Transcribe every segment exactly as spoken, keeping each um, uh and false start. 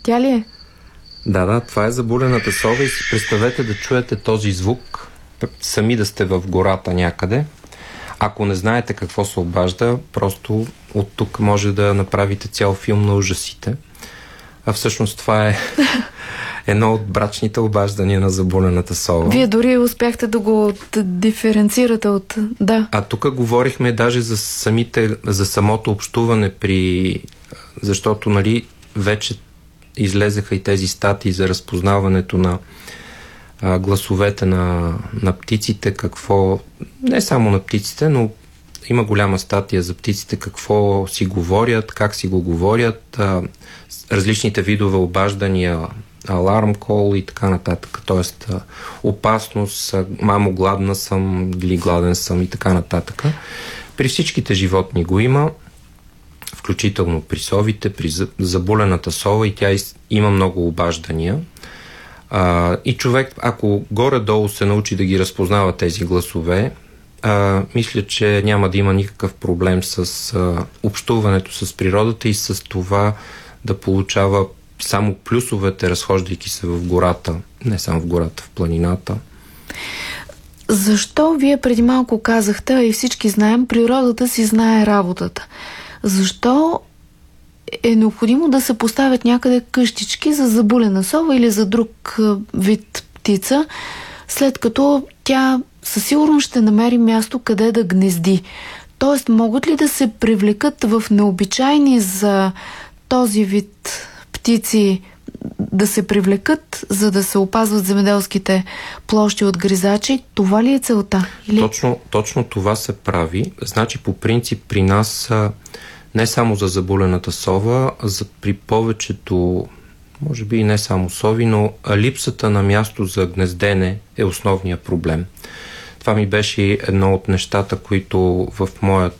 Тя ли е? Да, да, това е забулената сова и си представете да чуете този звук, сами да сте в гората някъде. Ако не знаете какво се обажда, просто от тук може да направите цял филм на ужасите. А всъщност това е едно от брачните обаждания на забулената сова. Вие дори успяхте да го диференцирате от... Да. А тук говорихме даже за самите, за самото общуване при... Защото, нали, вече излезеха и тези статии за разпознаването на а, гласовете на, на птиците, какво... Не само на птиците, но има голяма статия за птиците, какво си говорят, как си го говорят, а, различните видове обаждания, аларм кол и така нататък. Тоест а, опасност, а, мамо, гладна съм или гладен съм и така нататък. При всичките животни го има, включително при совите, при забулената сова, и тя има много обаждания. А, и човек, ако горе-долу се научи да ги разпознава тези гласове, а, мисля, че няма да има никакъв проблем с а, общуването с природата и с това да получава само плюсовете, разхождайки се в гората, не само в гората, в планината. Защо вие преди малко казахте, а и всички знаем, природата си знае работата? Защо е необходимо да се поставят някъде къщички за забулена сова или за друг вид птица, след като тя със сигурност ще намери място къде да гнезди? Тоест, могат ли да се привлекат в необичайни за този вид птици, да се привлекат, за да се опазват земеделските площи от гризачи? Това ли е целта? Или... Точно, точно това се прави. Значи, по принцип, при нас не само за забулената сова, а за при повечето, може би и не само сови, но липсата на място за гнездене е основният проблем. Това ми беше едно от нещата, които в моята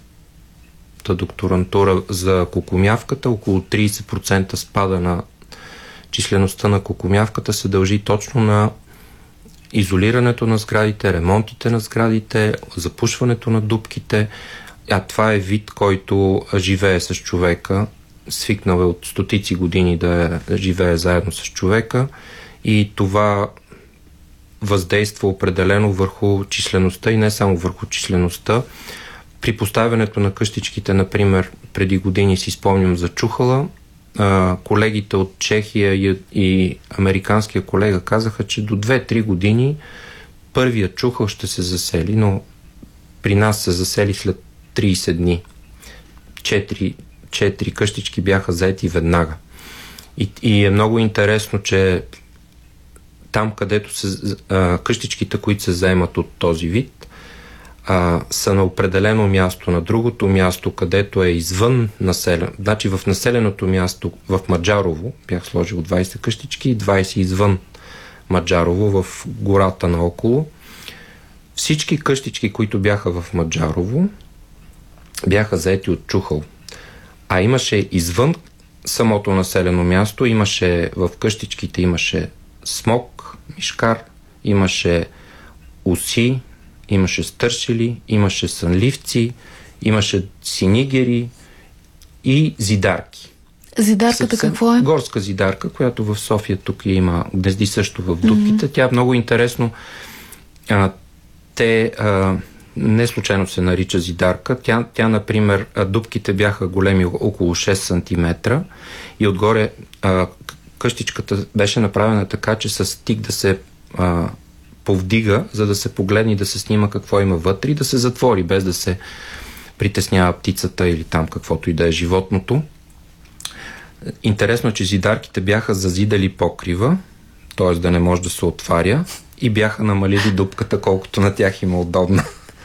докторантура за кукумявката, около трийсет процента спада на числеността на кукумявката се дължи точно на изолирането на сградите, ремонтите на сградите, запушването на дупките. А това е вид, който живее с човека, свикнал е от стотици години да живее заедно с човека, и това въздейства определено върху числеността и не само върху числеността. При поставянето на къщичките, например, преди години си спомням за чухала, колегите от Чехия и, и американския колега казаха, че до две-три години първият чухъл ще се засели, но при нас се засели след трийсет дни. Четири, четири къщички бяха заети веднага. И, и е много интересно, че там, където се, а, къщичките, които се заемат от този вид, а, са на определено място. На другото място, където е извън населено, значи в населеното място в Маджарово, бях сложил двайсет къщички и двайсет извън Маджарово, в гората наоколо. Всички къщички, които бяха в Маджарово, бяха заети от чухъл. А имаше извън самото населено място, имаше в къщичките имаше смок, мишкар, имаше уси, имаше стършели, имаше сънливци, имаше синигери и зидарки. Зидарката Съвсем какво е? Горска зидарка, която в София тук има гнезди също в дупките. Mm-hmm. Тя е много интересно. А, те а, не случайно се нарича зидарка. Тя, тя, например, дупките бяха големи около шест сантиметра и отгоре а, къщичката беше направена така, че с стик да се а, повдига, за да се погледне и да се снима какво има вътре и да се затвори, без да се притеснява птицата или там каквото и да е животното. Интересно, че зидарките бяха зазидали покрива, т.е. да не може да се отваря, и бяха намалили дупката, колкото на тях има удобно.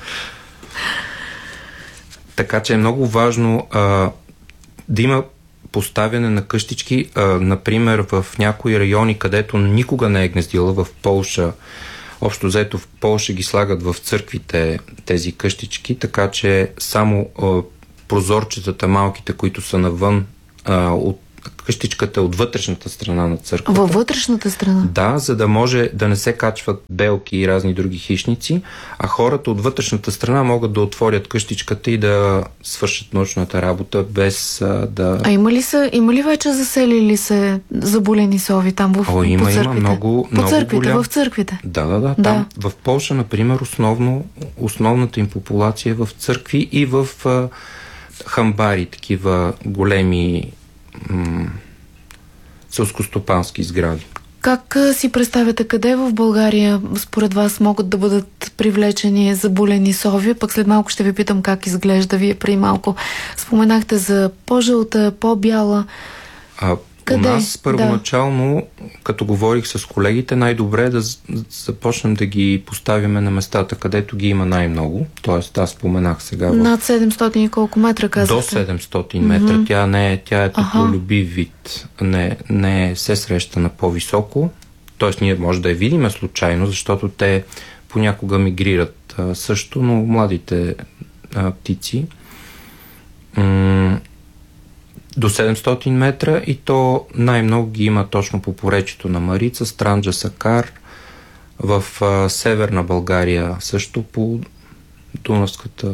Така че е много важно а, да има поставяне на къщички, а, например в някои райони, където никога не е гнездила, в Полша. Общо взето в Полша ги слагат в църквите тези къщички, така че само а, прозорчетата малките, които са навън, а, от, къщичката от вътрешната страна на църквата. Във вътрешната страна? Да, за да може да не се качват белки и разни други хищници, а хората от вътрешната страна могат да отворят къщичката и да свършат научната работа без а, да... А има ли, са, има ли вече заселили се заболени сови там в, О, има, по църквите? Има много, по много църквите, голям... в църквите? Да, да, да. да. Там, в Полша, например, основно, основната им популация е в църкви и в а, хамбари, такива големи м- селскостопански сгради. Как си представяте, къде в България според вас могат да бъдат привлечени заболени сови? Пък след малко ще ви питам как изглежда. Вие преди малко споменахте за по-жълта, по-бяла. А, у нас първоначално, да. като говорих с колегите, най-добре е да започнем да ги поставяме на местата, където ги има най-много. Тоест, аз споменах сега в... Над седемстотин и колко метра казахте? До седемстотин метра. Mm-hmm. Тя не е, тя е топлолюбив вид. Не, не се среща на по-високо. Тоест, ние може да я видим случайно, защото те понякога мигрират а, също, но младите а, птици м- до седемстотин метра и то най-много ги има точно по поречието на Марица, Странджа Сакар, в а, северна България също по Дунавската,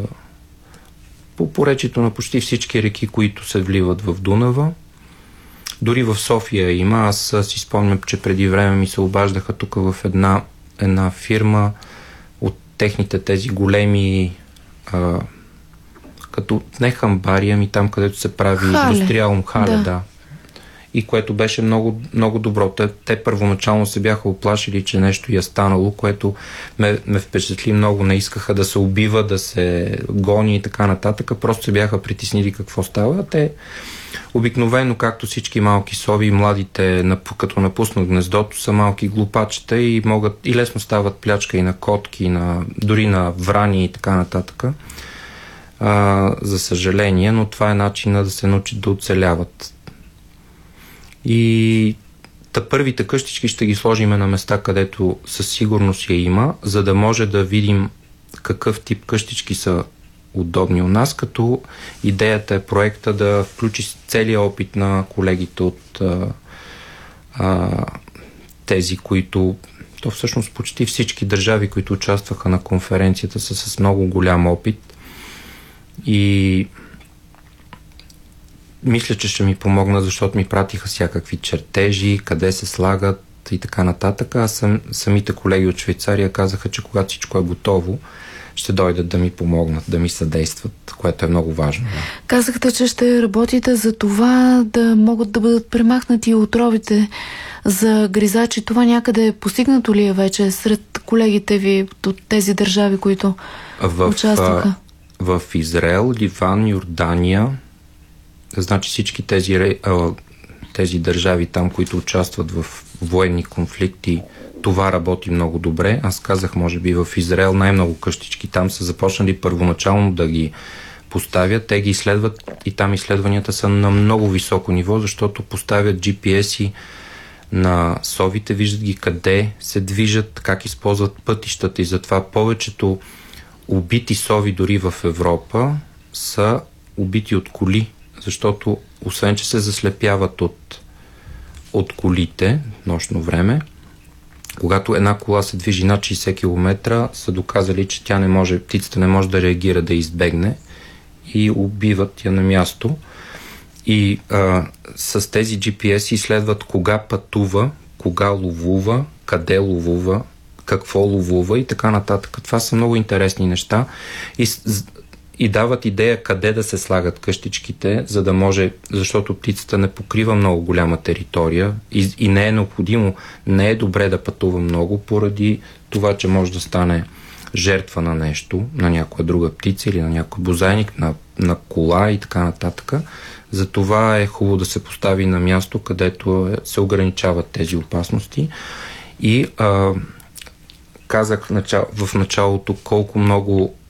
по поречието на почти всички реки, които се вливат в Дунава. Дори в София има. Аз си спомням, че преди време ми се обаждаха тук в една, една фирма от техните тези големи а, като не хамбари, ами там, където се прави индустриално хале, да. да. И което беше много, много добро. Те, те първоначално се бяха оплашили, че нещо я станало, което ме, ме впечатли много. Не искаха да се убива, да се гони и така нататък. Просто се бяха притеснили какво става. Те обикновено, както всички малки сови, младите, като напуснат гнездото, са малки глупачета и могат и лесно стават плячка и на котки, и на, дори на врани и така нататък. А, за съжаление, но това е начинът да се научат да оцеляват. И та първите къщички ще ги сложиме на места, където със сигурност я има, за да може да видим какъв тип къщички са удобни у нас, като идеята е проекта да включи целия опит на колегите от а, а, тези, които то всъщност почти всички държави, които участваха на конференцията, са с много голям опит. И мисля, че ще ми помогна, защото ми пратиха всякакви чертежи, къде се слагат и така нататък. А сам, самите колеги от Швейцария казаха, че когато всичко е готово, ще дойдат да ми помогнат, да ми съдействат, което е много важно. Да. Казахте, че ще работите за това да могат да бъдат премахнати отровите за гризачи. Това някъде е постигнато ли е вече сред колегите ви от тези държави, които в, участваха? В Израел, Ливан, Йордания, значи всички тези, тези държави там, които участват в военни конфликти, това работи много добре. Аз казах, може би в Израел най-много къщички там са започнали първоначално да ги поставят. Те ги изследват и там изследванията са на много високо ниво, защото поставят джи пи ес-и на совите, виждат ги къде се движат, как използват пътищата и затова повечето убити сови дори в Европа са убити от коли, защото освен, че се заслепяват от, от колите нощно време, когато една кола се движи над шейсет километра, са доказали, че тя не може, птицата не може да реагира, да избегне и убиват я на място. И а, с тези джи пи ес изследват кога пътува, кога ловува, къде ловува, какво ловува и така нататък. Това са много интересни неща и, и дават идея къде да се слагат къщичките, за да може, защото птицата не покрива много голяма територия и, и не е необходимо, не е добре да пътува много, поради това, че може да стане жертва на нещо, на някоя друга птица или на някой бозайник, на, на кола и така нататък. Затова е хубаво да се постави на място, където се ограничават тези опасности. И а, казах в началото колко много